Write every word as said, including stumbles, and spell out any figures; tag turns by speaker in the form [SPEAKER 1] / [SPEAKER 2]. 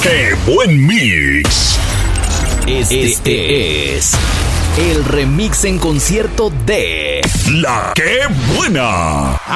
[SPEAKER 1] ¡Qué buen mix!
[SPEAKER 2] Este, este es el remix en concierto de
[SPEAKER 1] La Qué Buena.